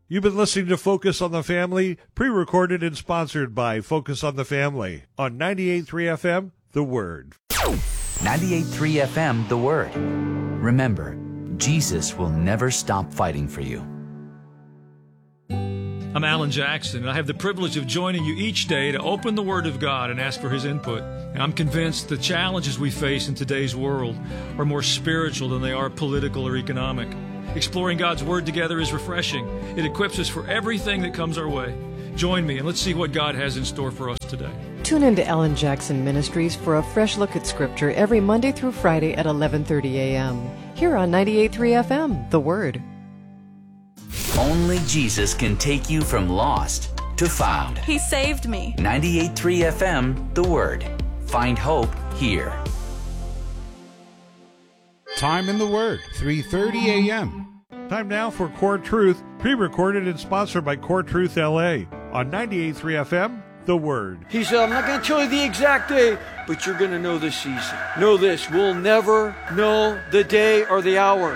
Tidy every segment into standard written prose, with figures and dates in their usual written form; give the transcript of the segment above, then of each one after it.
You've been listening to Focus on the Family, pre-recorded and sponsored by Focus on the Family on 98.3 FM, The Word. 98.3 FM, The Word. Remember, Jesus will never stop fighting for you. I'm Alan Jackson, and I have the privilege of joining you each day to open the Word of God and ask for His input. And I'm convinced the challenges we face in today's world are more spiritual than they are political or economic. Exploring God's Word together is refreshing. It equips us for everything that comes our way. Join me, and let's see what God has in store for us today. Tune in to Alan Jackson Ministries for a fresh look at Scripture every Monday through Friday at 11:30 a.m. here on 98.3 FM, The Word. Only Jesus can take you from lost to found. He saved me. 98.3 FM, The Word. Find hope here. Time in the Word, 3:30 a.m. Time now for Core Truth, pre-recorded and sponsored by Core Truth LA on 98.3 FM, The Word. He said, I'm not going to tell you the exact day, but you're going to know the season. Know this, we'll never know the day or the hour.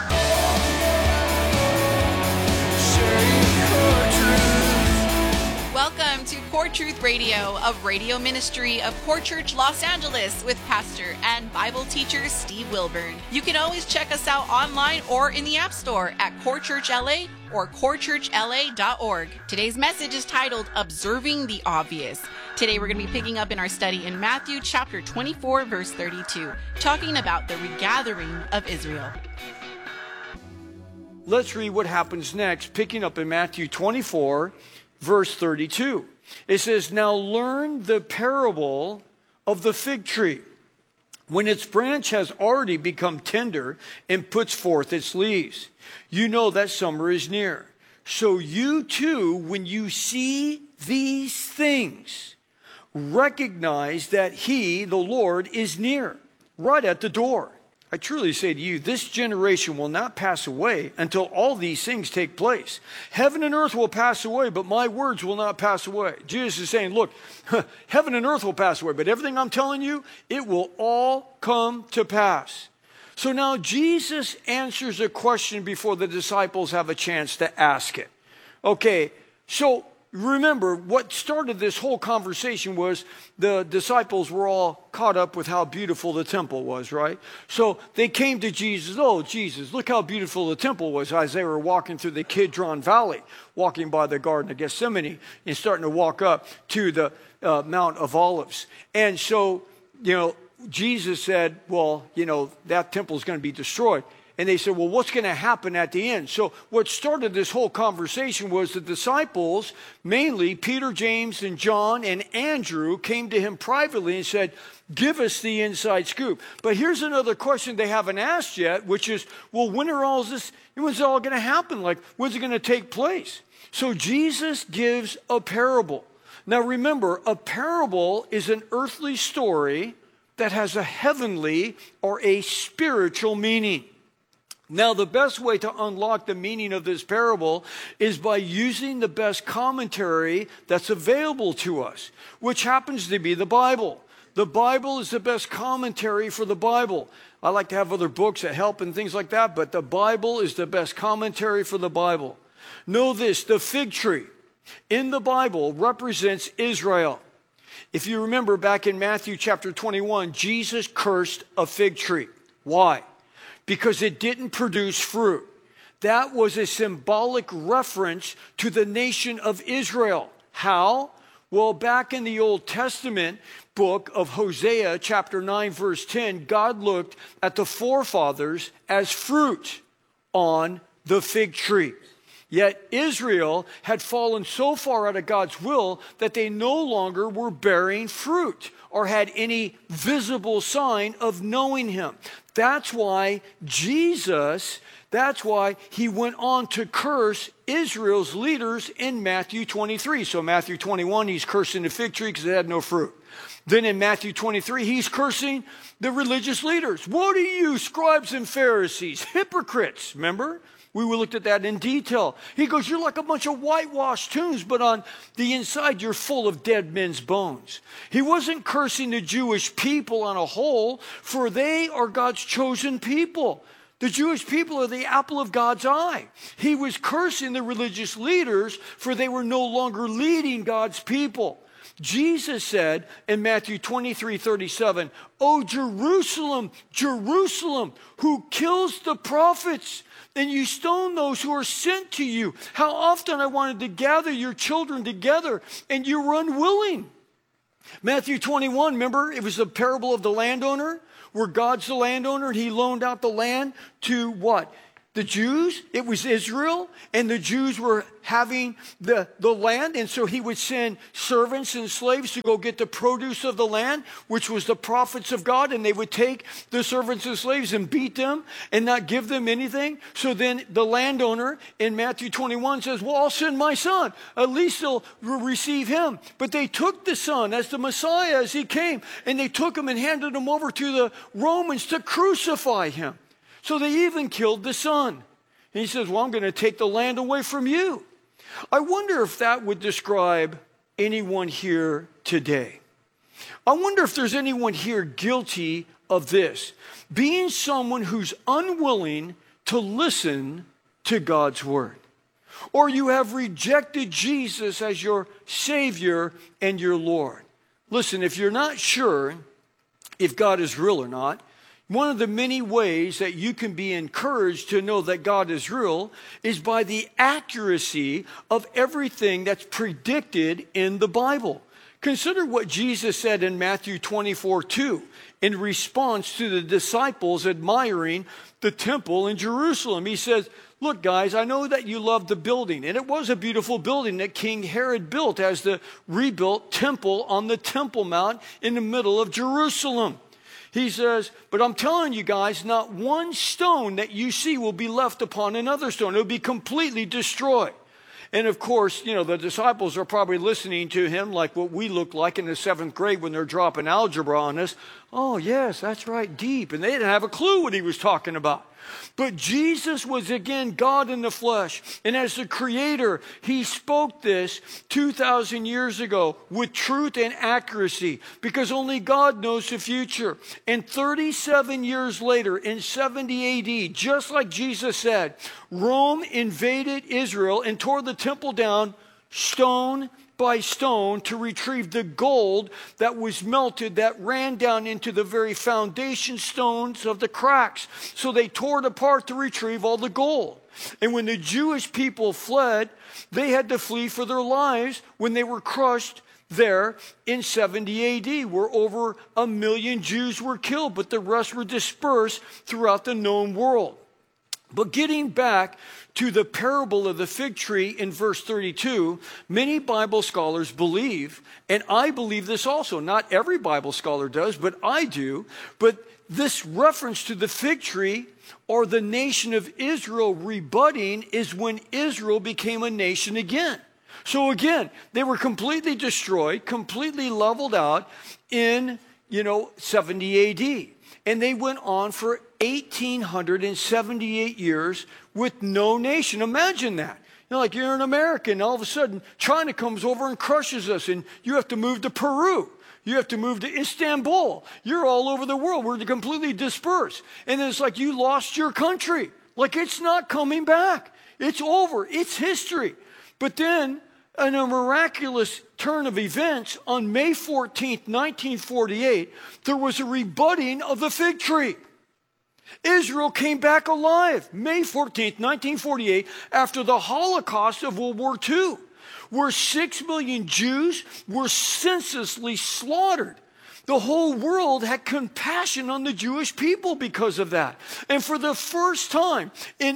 Welcome to Core Truth Radio, a radio ministry of Core Church Los Angeles with pastor and Bible teacher Steve Wilburn. You can always check us out online or in the App Store at Core Church LA or corechurchla.org. Today's message is titled Observing the Obvious. Today we're going to be picking up in our study in Matthew chapter 24, verse 32, talking about the regathering of Israel. Let's read what happens next, picking up in Matthew 24, verse 32. It says, now learn the parable of the fig tree. When its branch has already become tender and puts forth its leaves, you know that summer is near. So you too, when you see these things, recognize that He, the Lord, is near, right at the door. I truly say to you, this generation will not pass away until all these things take place. Heaven and earth will pass away, but my words will not pass away. Jesus is saying, look, heaven and earth will pass away, but everything I'm telling you, it will all come to pass. So now Jesus answers a question before the disciples have a chance to ask it. Okay, so remember, what started this whole conversation was the disciples were all caught up with how beautiful the temple was, right? So they came to Jesus, oh, Jesus, look how beautiful the temple was as they were walking through the Kidron Valley, walking by the Garden of Gethsemane and starting to walk up to the Mount of Olives. And so, Jesus said, well, that temple is going to be destroyed. And they said, well, what's going to happen at the end? So what started this whole conversation was the disciples, mainly Peter, James, and John, and Andrew, came to him privately and said, give us the inside scoop. But here's another question they haven't asked yet, which is, well, when's it all going to happen? Like, when's it going to take place? So Jesus gives a parable. Now remember, a parable is an earthly story that has a heavenly or a spiritual meaning. Now, the best way to unlock the meaning of this parable is by using the best commentary that's available to us, which happens to be the Bible. The Bible is the best commentary for the Bible. I like to have other books that help and things like that, but the Bible is the best commentary for the Bible. Know this, the fig tree in the Bible represents Israel. If you remember back in Matthew chapter 21, Jesus cursed a fig tree. Why? Because it didn't produce fruit. That was a symbolic reference to the nation of Israel. How? Well, back in the Old Testament book of Hosea, chapter 9, verse 10, God looked at the forefathers as fruit on the fig tree. Yet Israel had fallen so far out of God's will that they no longer were bearing fruit or had any visible sign of knowing Him. That's why He went on to curse Israel's leaders in Matthew 23. So Matthew 21, He's cursing the fig tree because it had no fruit. Then in Matthew 23, He's cursing the religious leaders. What are you, scribes and Pharisees, hypocrites? Remember? We looked at that in detail. He goes, you're like a bunch of whitewashed tombs, but on the inside you're full of dead men's bones. He wasn't cursing the Jewish people on a whole, for they are God's chosen people. The Jewish people are the apple of God's eye. He was cursing the religious leaders for they were no longer leading God's people. Jesus said in Matthew 23:37, "O Jerusalem, Jerusalem, who kills the prophets, and you stone those who are sent to you. How often I wanted to gather your children together, and you were unwilling." Matthew 21, remember, it was the parable of the landowner, where God's the landowner, and he loaned out the land to what? The Jews. It was Israel, and the Jews were having the land, and so he would send servants and slaves to go get the produce of the land, which was the prophets of God, and they would take the servants and slaves and beat them and not give them anything. So then the landowner in Matthew 21 says, "Well, I'll send my son. At least they'll receive him." But they took the son as the Messiah as he came, and they took him and handed him over to the Romans to crucify him. So they even killed the son. And he says, "Well, I'm going to take the land away from you." I wonder if that would describe anyone here today. I wonder if there's anyone here guilty of this, being someone who's unwilling to listen to God's word. Or you have rejected Jesus as your Savior and your Lord. Listen, if you're not sure if God is real or not, one of the many ways that you can be encouraged to know that God is real is by the accuracy of everything that's predicted in the Bible. Consider what Jesus said in Matthew 24:2 in response to the disciples admiring the temple in Jerusalem. He says, "Look, guys, I know that you love the building, and it was a beautiful building that King Herod built as the rebuilt temple on the Temple Mount in the middle of Jerusalem." He says, "But I'm telling you guys, not one stone that you see will be left upon another stone. It'll be completely destroyed." And of course, you know, the disciples are probably listening to him like what we look like in the 7th grade when they're dropping algebra on us. "Oh, yes, that's right, deep." And they didn't have a clue what he was talking about. But Jesus was again God in the flesh. And as the Creator, he spoke this 2,000 years ago with truth and accuracy because only God knows the future. And 37 years later, in 70 AD, just like Jesus said, Rome invaded Israel and tore the temple down stone by stone to retrieve the gold that was melted that ran down into the very foundation stones of the cracks. So they tore it apart to retrieve all the gold. And when the Jewish people fled, they had to flee for their lives when they were crushed there in 70 AD, where over 1 million Jews were killed, but the rest were dispersed throughout the known world. But getting back to the parable of the fig tree in verse 32, many Bible scholars believe, and I believe this also, not every Bible scholar does, but I do, but this reference to the fig tree or the nation of Israel rebutting is when Israel became a nation again. So again, they were completely destroyed, completely leveled out in, 70 AD. And they went on for 1,878 years with no nation. Imagine that. Like you're an American, all of a sudden China comes over and crushes us, and you have to move to Peru. You have to move to Istanbul. You're all over the world. We're completely dispersed. And it's like you lost your country. Like it's not coming back. It's over. It's history. But then, in a miraculous turn of events, on May 14th, 1948, there was a rebutting of the fig tree. Israel came back alive, May 14th, 1948, after the Holocaust of World War II, where 6 million Jews were senselessly slaughtered. The whole world had compassion on the Jewish people because of that. And for the first time in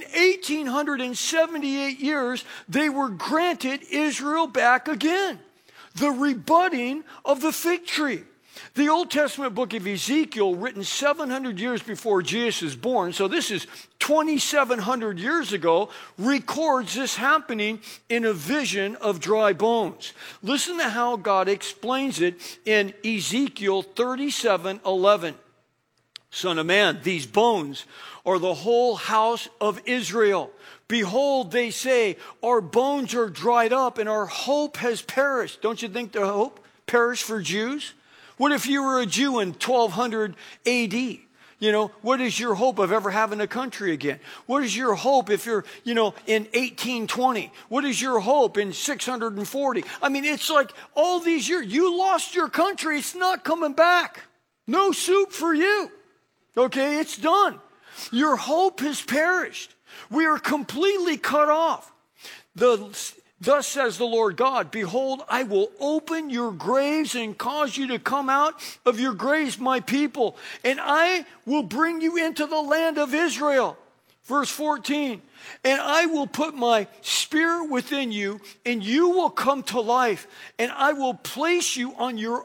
1,878 years, they were granted Israel back again. The rebutting of the fig tree. The Old Testament book of Ezekiel, written 700 years before Jesus was born, so this is 2,700 years ago, records this happening in a vision of dry bones. Listen to how God explains it in Ezekiel 37:11. "Son of man, these bones are the whole house of Israel. Behold, they say, our bones are dried up and our hope has perished." Don't you think the hope perished for Jews? What if you were a Jew in 1200 AD? what is your hope of ever having a country again? What is your hope if you're, in 1820? What is your hope in 640? I mean, it's like all these years, you lost your country. It's not coming back. No soup for you. Okay, it's done. Your hope has perished. We are completely cut off. Thus says the Lord God, behold, I will open your graves and cause you to come out of your graves, my people, and I will bring you into the land of Israel. Verse 14, and I will put my spirit within you, and you will come to life, and I will place you on your